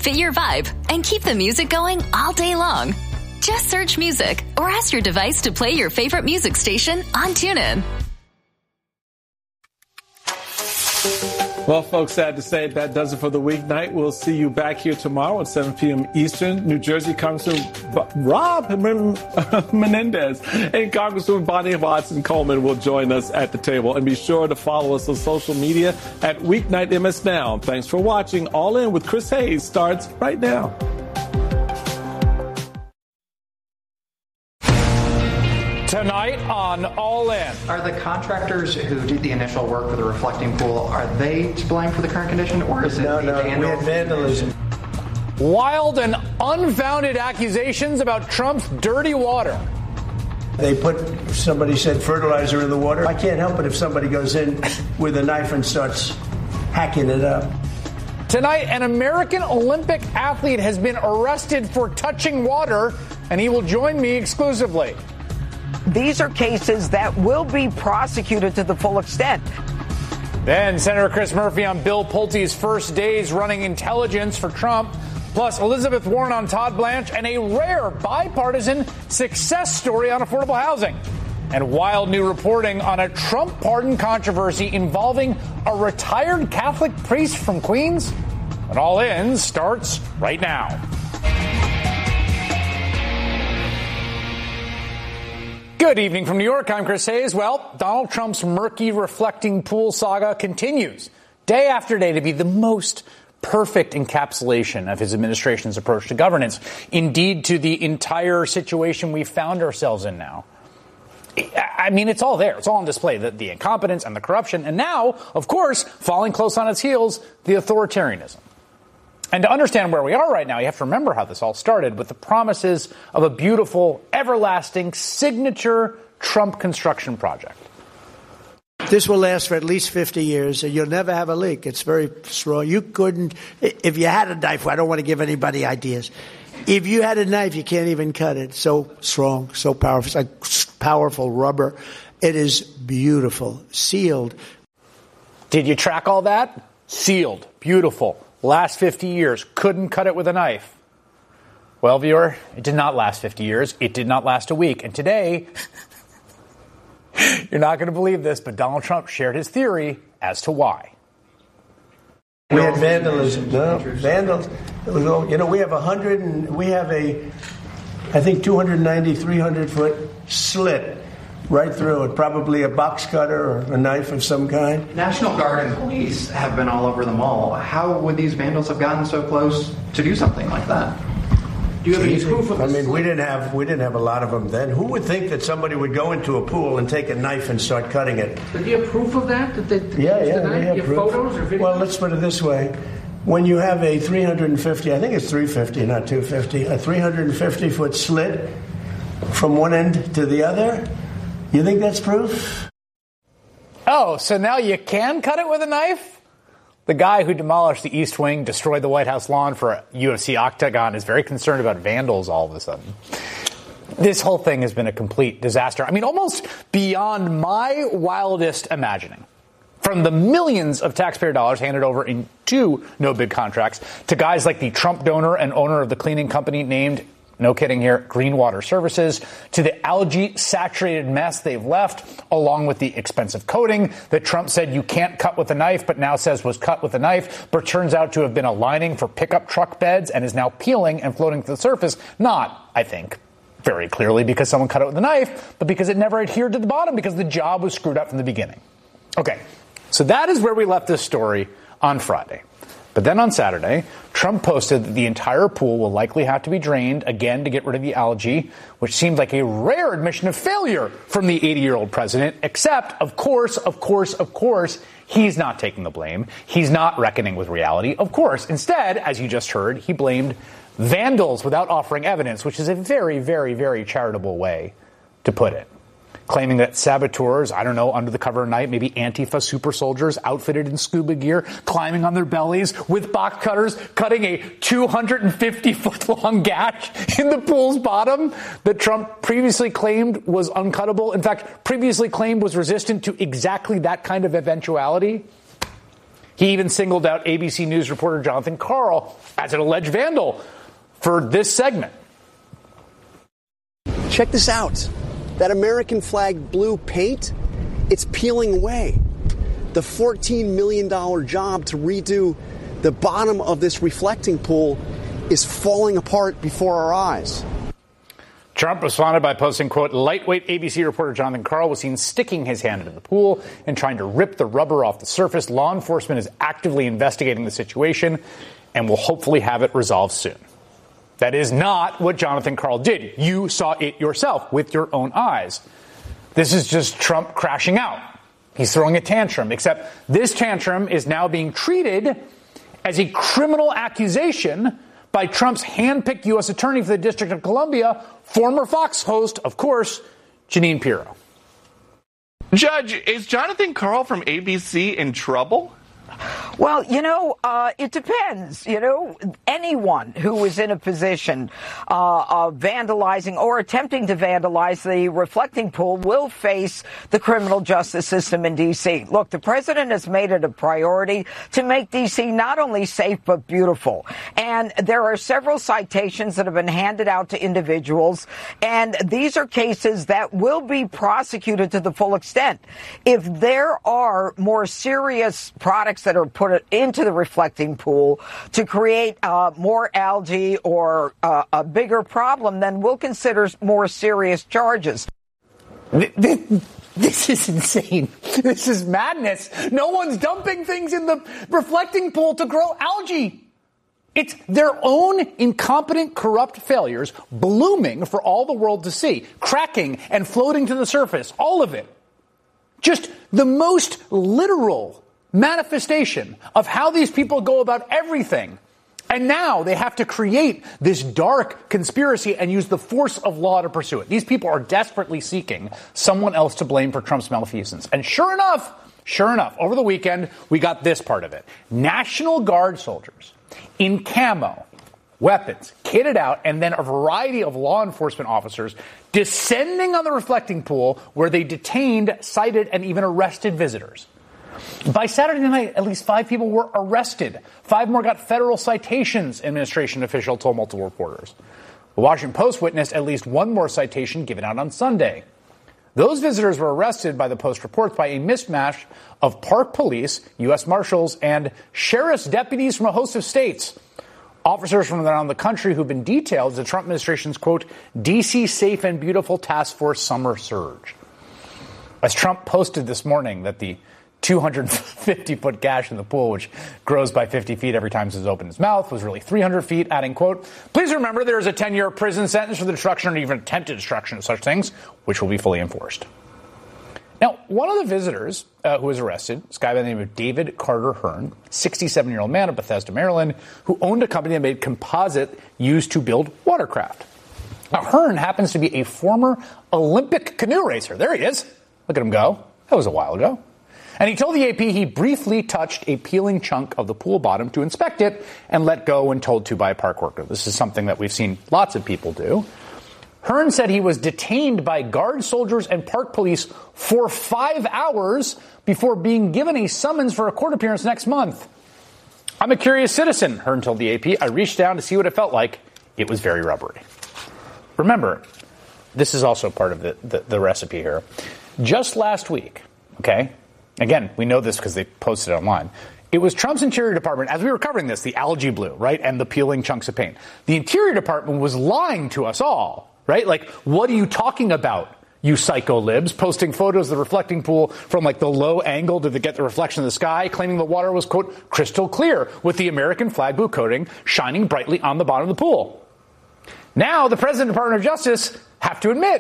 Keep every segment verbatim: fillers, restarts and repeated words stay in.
fit your vibe and keep the music going all day long. Just search music or ask your device to play your favorite music station on TuneIn. Well, folks, sad to say that does it for the weeknight. We'll see you back here tomorrow at seven p.m. Eastern. New Jersey Congressman Rob Menendez and Congresswoman Bonnie Watson Coleman will join us at the table. And be sure to follow us on social media at Weeknight M S Now. Thanks for watching. All In with Chris Hayes starts right now. Tonight on All In. Are the contractors who did the initial work for the reflecting pool, are they to blame for the current condition, or is it no, the no, vandal- we had vandalism? Wild and unfounded accusations about Trump's dirty water. They put, somebody said, fertilizer in the water. I can't help it if somebody goes in with a knife and starts hacking it up. Tonight, an American Olympic athlete has been arrested for touching water, and he will join me exclusively. These are cases that will be prosecuted to the full extent. Then Senator Chris Murphy on Bill Pulte's first days running intelligence for Trump, plus Elizabeth Warren on Todd Blanche, and a rare bipartisan success story on affordable housing. And wild new reporting on a Trump pardon controversy involving a retired Catholic priest from Queens. And All In starts right now. Good evening from New York. I'm Chris Hayes. Well, Donald Trump's murky reflecting pool saga continues day after day to be the most perfect encapsulation of his administration's approach to governance. Indeed, to the entire situation we found ourselves in now. I mean, it's all there. It's all on display, the, the incompetence and the corruption. And now, of course, following close on its heels, the authoritarianism. And to understand where we are right now, you have to remember how this all started with the promises of a beautiful, everlasting, signature Trump construction project. This will last for at least fifty years, and you'll never have a leak. It's very strong. You couldn't, if you had a knife, I don't want to give anybody ideas. If you had a knife, you can't even cut it. So strong, so powerful. It's like powerful rubber. It is beautiful, sealed. Did you track all that? Sealed, beautiful. Last fifty years, couldn't cut it with a knife. Well, viewer, it did not last fifty years. It did not last a week. And today, you're not going to believe this, but Donald Trump shared his theory as to why. We had vandalism. No, vandals. You know, we have a hundred and we have a, I think, two ninety, three hundred foot slit right through it, probably a box cutter or a knife of some kind. National Guard and police have been all over the mall. How would these vandals have gotten so close to do something like that? Do you have any proof of this? I mean, we didn't have we didn't have a lot of them then. Who would think that somebody would go into a pool and take a knife and start cutting it? But do you have proof of that? That they, that yeah, yeah, the we have you have proof. photos or videos? Well, let's put it this way. When you have a three hundred fifty, I think it's three fifty, not two fifty, a three hundred fifty foot slit from one end to the other, you think that's proof? Oh, so now you can cut it with a knife? The guy who demolished the East Wing, destroyed the White House lawn for a U F C octagon is very concerned about vandals all of a sudden. This whole thing has been a complete disaster. I mean, almost beyond my wildest imagining. From the millions of taxpayer dollars handed over in two no-bid contracts to guys like the Trump donor and owner of the cleaning company named, no kidding here, Green Water Services, to the algae-saturated mess they've left, along with the expensive coating that Trump said you can't cut with a knife, but now says was cut with a knife, but turns out to have been a lining for pickup truck beds and is now peeling and floating to the surface. Not, I think, very clearly because someone cut it with a knife, but because it never adhered to the bottom because the job was screwed up from the beginning. Okay, so that is where we left this story on Friday. But then on Saturday, Trump posted that the entire pool will likely have to be drained again to get rid of the algae, which seemed like a rare admission of failure from the eighty-year-old president, except, of course, of course, of course, he's not taking the blame. He's not reckoning with reality. Of course, instead, as you just heard, he blamed vandals without offering evidence, which is a very, very, very charitable way to put it. Claiming that saboteurs, I don't know, under the cover of night, maybe Antifa super soldiers outfitted in scuba gear, climbing on their bellies with box cutters, cutting a two hundred fifty foot long gash in the pool's bottom that Trump previously claimed was uncuttable. In fact, previously claimed was resistant to exactly that kind of eventuality. He even singled out A B C News reporter Jonathan Karl as an alleged vandal for this segment. Check this out. That American flag blue paint, it's peeling away. The fourteen million dollars job to redo the bottom of this reflecting pool is falling apart before our eyes. Trump responded by posting, quote, lightweight A B C reporter Jonathan Karl was seen sticking his hand into the pool and trying to rip the rubber off the surface. Law enforcement is actively investigating the situation and will hopefully have it resolved soon. That is not what Jonathan Karl did. You saw it yourself with your own eyes. This is just Trump crashing out. He's throwing a tantrum, except this tantrum is now being treated as a criminal accusation by Trump's hand-picked U S attorney for the District of Columbia, former Fox host, of course, Jeanine Pirro. Judge, is Jonathan Karl from A B C in trouble? Well, you know, uh, it depends. You know, anyone who is in a position uh, of vandalizing or attempting to vandalize the reflecting pool will face the criminal justice system in D C. Look, the president has made it a priority to make D C not only safe but beautiful. And there are several citations that have been handed out to individuals, and these are cases that will be prosecuted to the full extent. If there are more serious products that are put into the reflecting pool to create uh, more algae or uh, a bigger problem, then we'll consider more serious charges. This is insane. This is madness. No one's dumping things in the reflecting pool to grow algae. It's their own incompetent, corrupt failures blooming for all the world to see, cracking and floating to the surface, all of it. Just the most literal manifestation of how these people go about everything. And now they have to create this dark conspiracy and use the force of law to pursue it. These people are desperately seeking someone else to blame for Trump's malfeasance. And sure enough, sure enough, over the weekend, we got this part of it. National Guard soldiers in camo, weapons, kitted out, and then a variety of law enforcement officers descending on the reflecting pool where they detained, cited, and even arrested visitors. By Saturday night, at least five people were arrested. Five more got federal citations, administration official told multiple reporters. The Washington Post witnessed at least one more citation given out on Sunday. Those visitors were arrested by the Post reports by a mismatch of park police, U S Marshals, and sheriff's deputies from a host of states. Officers from around the country who've been detailed as the Trump administration's, quote, D C Safe and Beautiful Task Force Summer Surge. As Trump posted this morning that the two hundred fifty foot gash in the pool, which grows by fifty feet every time he's opened his mouth, was really three hundred feet, adding, quote, please remember there is a ten year prison sentence for the destruction or even attempted destruction of such things, which will be fully enforced. Now, one of the visitors uh, who was arrested, this guy by the name of David Carter Hearn, sixty-seven year old man of Bethesda, Maryland, who owned a company that made composite used to build watercraft. Now, Hearn happens to be a former Olympic canoe racer. There he is. Look at him go. That was a while ago. And he told the A P he briefly touched a peeling chunk of the pool bottom to inspect it and let go when told to by a park worker. This is something that we've seen lots of people do. Hearn said he was detained by guard soldiers and park police for five hours before being given a summons for a court appearance next month. I'm a curious citizen, Hearn told the A P. I reached down to see what it felt like. It was very rubbery. Remember, this is also part of the, the, the recipe here. Just last week, okay, again, we know this because they posted it online. It was Trump's Interior Department, as we were covering this, the algae blue, right, and the peeling chunks of paint. The Interior Department was lying to us all, right? Like, what are you talking about, you psycho libs? Posting photos of the reflecting pool from, like, the low angle to the, get the reflection of the sky, claiming the water was, quote, crystal clear with the American flag blue coating shining brightly on the bottom of the pool. Now, the President and Department of Justice have to admit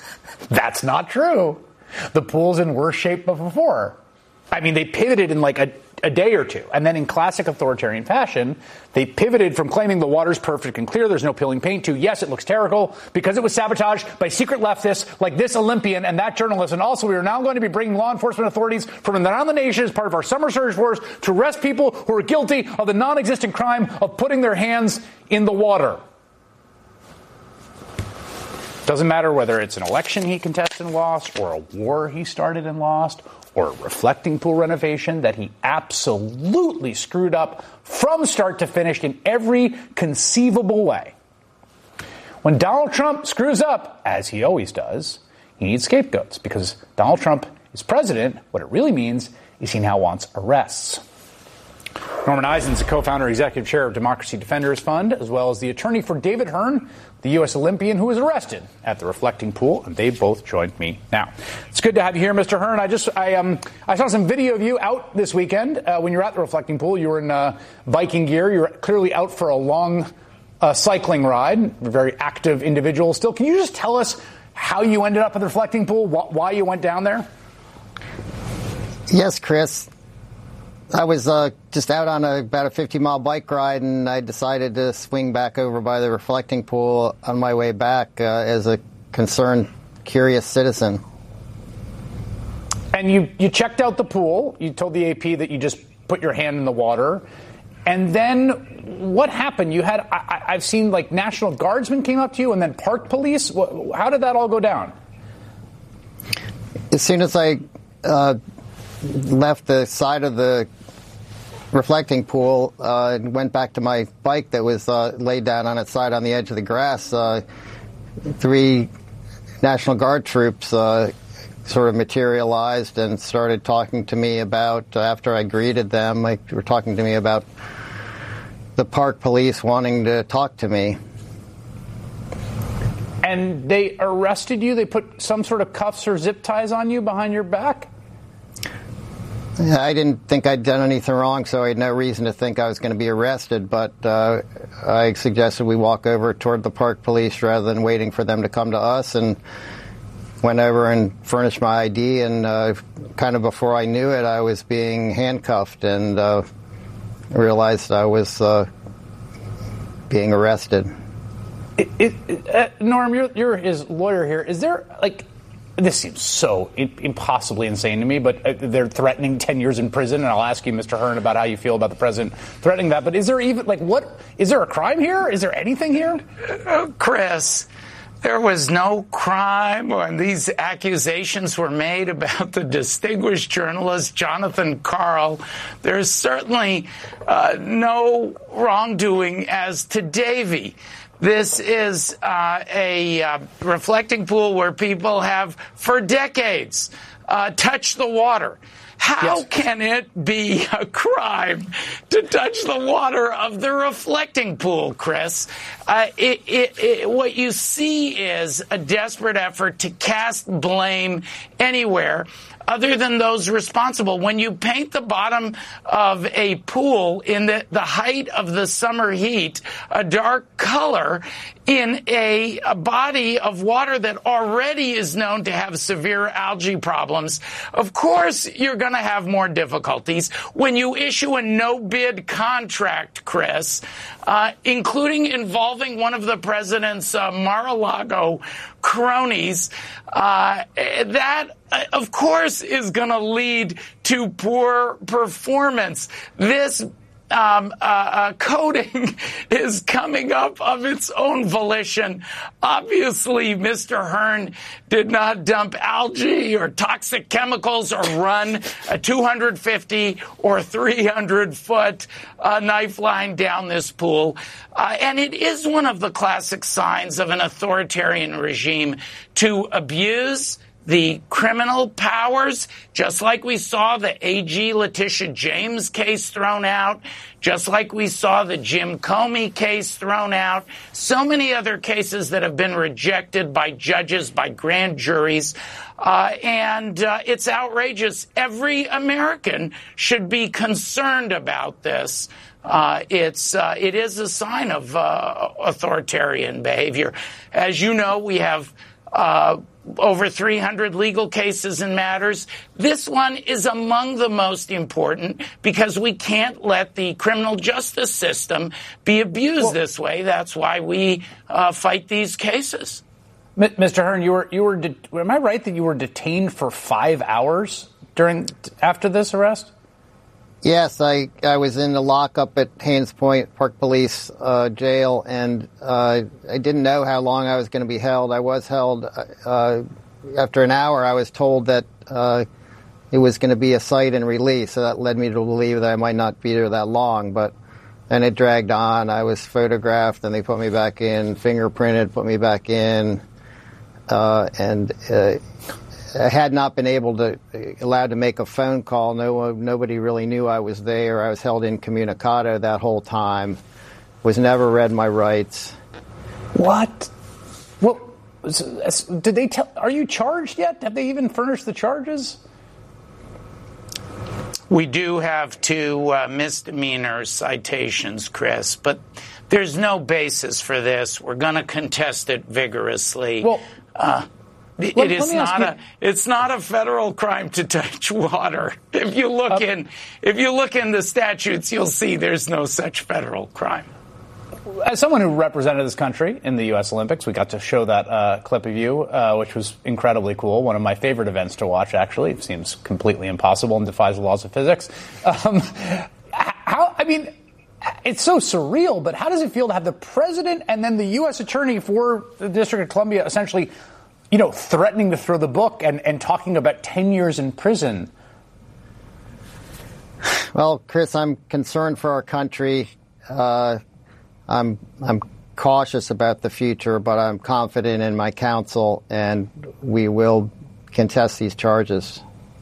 that's not true. The pool's in worse shape than before. I mean, they pivoted in like a, a day or two. And then in classic authoritarian fashion, they pivoted from claiming the water's perfect and clear, there's no peeling paint, to yes, it looks terrible because it was sabotaged by secret leftists like this Olympian and that journalist. And also, we are now going to be bringing law enforcement authorities from around the nation as part of our summer surge force to arrest people who are guilty of the non-existent crime of putting their hands in the water. Doesn't matter whether it's an election he contested and lost, or a war he started and lost, or a reflecting pool renovation that he absolutely screwed up from start to finish in every conceivable way. When Donald Trump screws up, as he always does, he needs scapegoats because Donald Trump is president. What it really means is he now wants arrests. Norman Eisen is the co-founder and executive chair of Democracy Defenders Fund, as well as the attorney for David Hearn, the U S Olympian who was arrested at the reflecting pool, and they both joined me now. It's good to have you here, Mister Hearn. I just I um I saw some video of you out this weekend uh, when you were at the reflecting pool. You were in uh, Viking gear. You were clearly out for a long uh, cycling ride. A very active individual. Still, can you just tell us how you ended up at the reflecting pool? Wh- why you went down there? Yes, Chris. I was uh, just out on a, about a fifty-mile bike ride, and I decided to swing back over by the reflecting pool on my way back uh, as a concerned, curious citizen. And you, you checked out the pool. You told the A P that you just put your hand in the water. And then what happened? You had I, I've seen like National Guardsmen came up to you, and then Park Police. How did that all go down? As soon as I uh, left the side of the reflecting pool uh, and went back to my bike that was uh, laid down on its side on the edge of the grass, uh, three National Guard troops uh, sort of materialized and started talking to me about, uh, after I greeted them, like, they were talking to me about the Park Police wanting to talk to me. And they arrested you? They put some sort of cuffs or zip ties on you behind your back? I didn't think I'd done anything wrong, so I had no reason to think I was going to be arrested, but uh, I suggested we walk over toward the Park Police rather than waiting for them to come to us, and went over and furnished my I D, and uh, kind of before I knew it, I was being handcuffed, and uh, realized I was uh, being arrested. It, it, uh, Norm, you're, you're his lawyer here. Is there, like... This seems so impossibly insane to me, but they're threatening ten years in prison, and I'll ask you, Mister Hearn, about how you feel about the president threatening that. But is there even, like, what, is there a crime here? Is there anything here? Uh, Chris, there was no crime when these accusations were made about the distinguished journalist Jonathan Karl. There's certainly uh, no wrongdoing as to Davey. This is uh, a uh, reflecting pool where people have, for decades, uh, touched the water. How yes. can it be a crime to touch the water of the reflecting pool, Chris? Uh, it, it, it, what you see is a desperate effort to cast blame anywhere other than those responsible. When you paint the bottom of a pool in the, the height of the summer heat a dark color in a, a body of water that already is known to have severe algae problems, of course you're going to have more difficulties. When you issue a no-bid contract, Chris, uh, including involving one of the president's uh, Mar-a-Lago cronies, uh, that, uh, of course, is going to lead to poor performance. This Um, uh, uh, coding is coming up of its own volition. Obviously, Mister Hearn did not dump algae or toxic chemicals or run a two hundred fifty or three hundred foot uh, knife line down this pool. Uh, and it is one of the classic signs of an authoritarian regime to abuse the criminal powers, just like we saw the A G Letitia James case thrown out, just like we saw the Jim Comey case thrown out, so many other cases that have been rejected by judges, by grand juries, uh, and uh, it's outrageous. Every American should be concerned about this. Uh, it's uh, it is a sign of uh, authoritarian behavior. As you know, we have uh, over three hundred legal cases and matters. This one is among the most important because we can't let the criminal justice system be abused well, this way. That's why we uh, fight these cases. Mister Hearn, you were you were de- am I right that you were detained for five hours during after this arrest? Yes, I, I was in the lockup at Haynes Point Park Police uh, jail, and uh, I didn't know how long I was going to be held. I was held. Uh, after an hour, I was told that uh, it was going to be a cite and release, so that led me to believe that I might not be there that long. But then it dragged on. I was photographed, and they put me back in, fingerprinted, put me back in, uh, and uh, I had not been able to allowed to make a phone call. No, nobody really knew I was there. I was held incommunicado that whole time. Was never read my rights. What? What? Did they tell? Are you charged yet? Have they even furnished the charges? We do have two uh, misdemeanor citations, Chris, but there's no basis for this. We're going to contest it vigorously. Well, uh, it, let, it is let not a. It's not a federal crime to touch water. If you look uh, in, if you look in the statutes, you'll see there's no such federal crime. As someone who represented this country in the U S Olympics, we got to show that uh, clip of you, uh, which was incredibly cool. One of my favorite events to watch, actually. It seems completely impossible and defies the laws of physics. Um, how, I mean, it's so surreal, but how does it feel to have the president and then the U S attorney for the District of Columbia essentially, you know, threatening to throw the book and, and talking about ten years in prison? Well, Chris, I'm concerned for our country. Uh, I'm I'm cautious about the future, but I'm confident in my counsel, and we will contest these charges.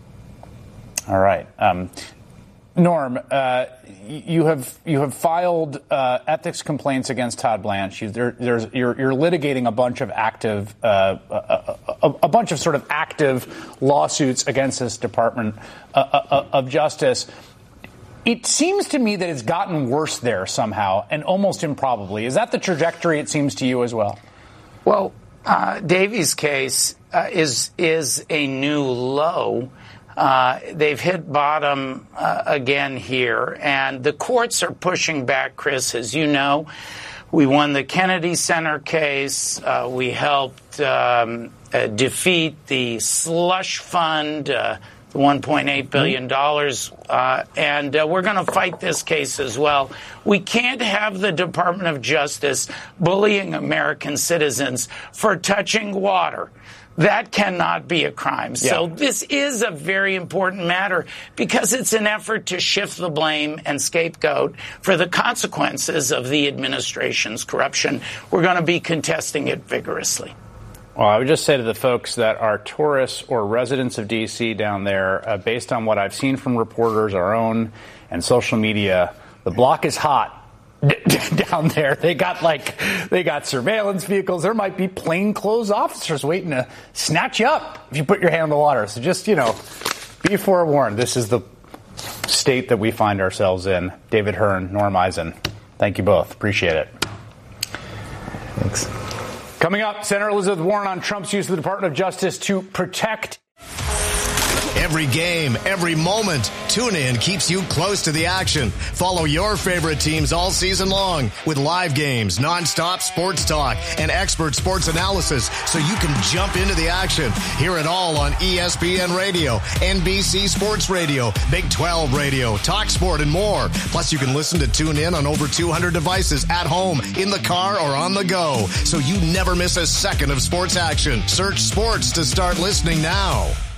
All right, um, Norm, uh, you have you have filed uh, ethics complaints against Todd Blanche. You, there, there's, you're, you're litigating a bunch of active, uh, a, a, a bunch of sort of active lawsuits against this Department uh, of Justice. It seems to me that it's gotten worse there somehow, and almost improbably. Is that the trajectory it seems to you as well? Well, uh, Davies' case uh, is is a new low. Uh, they've hit bottom uh, again here, and the courts are pushing back, Chris, as you know. We won the Kennedy Center case. Uh, we helped um, uh, defeat the slush fund, uh, the one point eight billion dollars, uh, and uh, we're going to fight this case as well. We can't have the Department of Justice bullying American citizens for touching water. That cannot be a crime. Yeah. So this is a very important matter because it's an effort to shift the blame and scapegoat for the consequences of the administration's corruption. We're going to be contesting it vigorously. Well, I would just say to the folks that are tourists or residents of D C down there, uh, based on what I've seen from reporters, our own, and social media, the block is hot down there. They got like they got surveillance vehicles. There might be plainclothes officers waiting to snatch you up if you put your hand in the water. So just, you know, be forewarned. This is the state that we find ourselves in. David Hearn, Norm Eisen, thank you both. Appreciate it. Thanks. Coming up, Senator Elizabeth Warren on Trump's use of the Department of Justice to protect. Every game, every moment, TuneIn keeps you close to the action. Follow your favorite teams all season long with live games, nonstop sports talk, and expert sports analysis so you can jump into the action. Hear it all on E S P N Radio, N B C Sports Radio, Big twelve Radio, Talk Sport, and more. Plus, you can listen to TuneIn on over two hundred devices at home, in the car, or on the go, so you never miss a second of sports action. Search sports to start listening now.